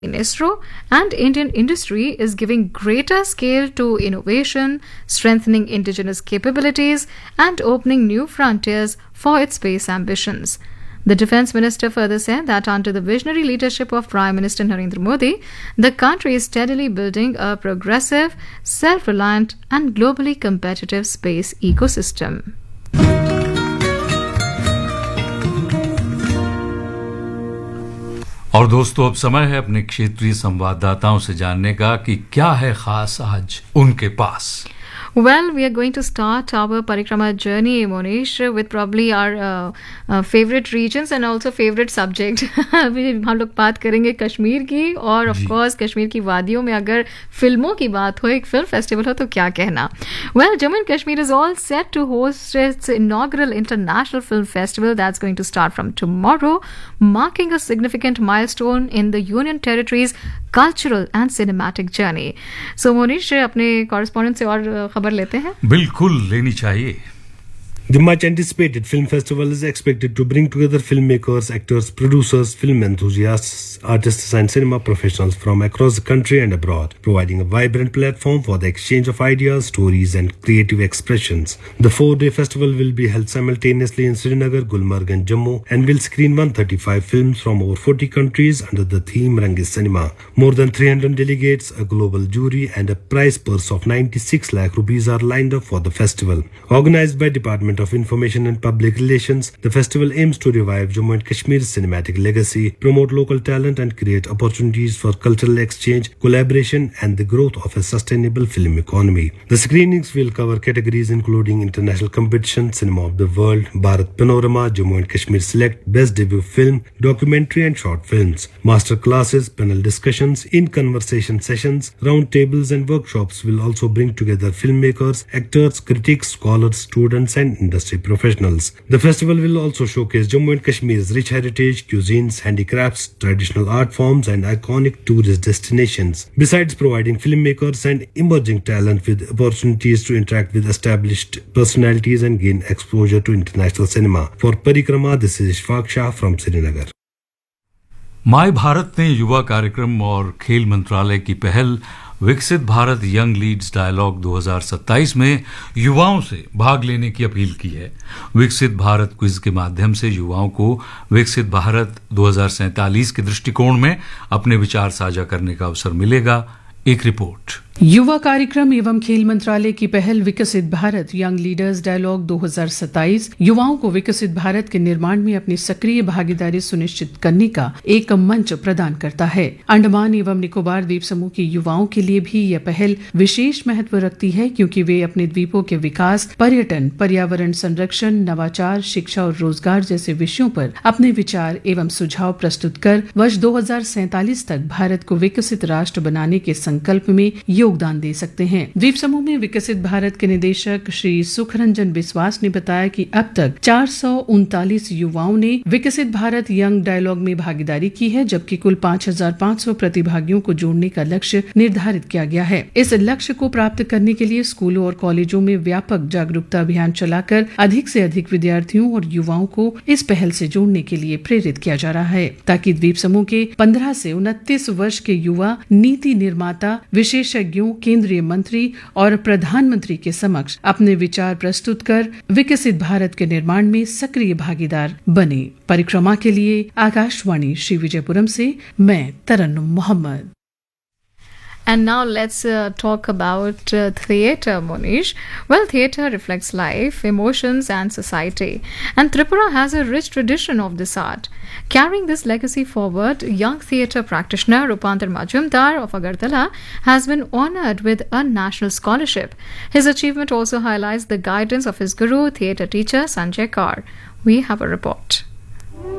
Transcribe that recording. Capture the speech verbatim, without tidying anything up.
ISRO and Indian industry is giving greater scale to innovation, strengthening indigenous capabilities, and opening new frontiers for its space ambitions. The Defence Minister further said that under the visionary leadership of Prime Minister Narendra Modi, the country is steadily building a progressive, self-reliant, and globally competitive space ecosystem. और दोस्तों, अब समय है अपने क्षेत्रीय संवाददाताओं से जानने का कि क्या है खास आज उनके पास. Well, we are going to start our Parikrama journey, Monish, with probably our uh, uh, favorite regions and also favorite subject. हम लोग बात करेंगे कश्मीर की और of course कश्मीर की वादियों में अगर फिल्मों की बात हो, एक फिल्म फेस्टिवल हो तो क्या कहना. Well, Jammu and Kashmir is all set to host its inaugural international film festival that's going to start from tomorrow, marking a significant milestone in the Union Territory's cultural and cinematic journey. So, Monish, अपने correspondent से और खबर लेते हैं. बिल्कुल लेनी चाहिए. The much anticipated film festival is expected to bring together filmmakers, actors, producers, film enthusiasts, artists and cinema professionals from across the country and abroad, providing a vibrant platform for the exchange of ideas, stories and creative expressions. The four-day festival will be held simultaneously in Srinagar, Gulmarg and Jammu and will screen one hundred thirty-five films from over forty countries under the theme Rangi Cinema. More than three hundred delegates, a global jury and a prize purse of ninety-six lakh rupees are lined up for the festival. Organized by Department of Information and Public Relations, the festival aims to revive Jammu and Kashmir's cinematic legacy, promote local talent and create opportunities for cultural exchange, collaboration and the growth of a sustainable film economy. The screenings will cover categories including international competition, cinema of the world, Bharat Panorama, Jammu and Kashmir Select, Best Debut Film, documentary and short films. Master classes, panel discussions, in-conversation sessions, round tables and workshops will also bring together filmmakers, actors, critics, scholars, students and industry professionals. The festival will also showcase Jammu and Kashmir's rich heritage, cuisines, handicrafts, traditional art forms and iconic tourist destinations. Besides providing filmmakers and emerging talent with opportunities to interact with established personalities and gain exposure to international cinema. For Parikrama, this is Ishfaq Shah from Srinagar. My Bharat ने युवा कार्यक्रम और खेल मंत्रालय की पहल विकसित Bharat young Leeds dialogue दो हज़ार सत्ताईस में युवाओं से भाग लेने की अपील की है. विकसित भारत क्विज के माध्यम से युवाओं को विकसित भारत दो हज़ार सैंतालीस के दृष्टिकोण में अपने विचार साझा करने का अवसर मिलेगा. एक रिपोर्ट. युवा कार्यक्रम एवं खेल मंत्रालय की पहल विकसित भारत यंग लीडर्स डायलॉग दो हज़ार सत्ताईस युवाओं को विकसित भारत के निर्माण में अपनी सक्रिय भागीदारी सुनिश्चित करने का एक मंच प्रदान करता है. अंडमान एवं निकोबार द्वीप समूह के युवाओं के लिए भी यह पहल विशेष महत्व रखती है, क्योंकि वे अपने द्वीपों के विकास, पर्यटन, पर्यावरण संरक्षण, नवाचार, शिक्षा और रोजगार जैसे विषयों पर अपने विचार एवं सुझाव प्रस्तुत कर वर्ष दो हज़ार सैंतालीस तक भारत को विकसित राष्ट्र बनाने के संकल्प में योगदान दे सकते हैं. द्वीप समूह में विकसित भारत के निदेशक श्री सुखरंजन बिस्वास ने बताया कि अब तक चार सौ उनतालीस युवाओं ने विकसित भारत यंग डायलॉग में भागीदारी की है, जबकि कुल पाँच हज़ार पाँच सौ प्रतिभागियों को जोड़ने का लक्ष्य निर्धारित किया गया है. इस लक्ष्य को प्राप्त करने के लिए स्कूलों और कॉलेजों में व्यापक जागरूकता अभियान चलाकर अधिक से अधिक विद्यार्थियों और युवाओं को इस पहल से जोड़ने के लिए प्रेरित किया जा रहा है, ताकि द्वीप समूह के पंद्रह से उनतीस वर्ष के युवा नीति निर्माता, विशेषज्ञों, केंद्रीय मंत्री और प्रधानमंत्री के समक्ष अपने विचार प्रस्तुत कर विकसित भारत के निर्माण में सक्रिय भागीदार बने. परिक्रमा के लिए आकाशवाणी श्री विजयपुरम से मैं तरन्नुम Mohammad. And now let's uh, talk about uh, theatre, Monish. Well, theatre reflects life, emotions and society. And Tripura has a rich tradition of this art. Carrying this legacy forward, young theatre practitioner Rupantar Majumdar of Agartala has been honoured with a national scholarship. His achievement also highlights the guidance of his guru, theatre teacher Sanjay Kaur. We have a report.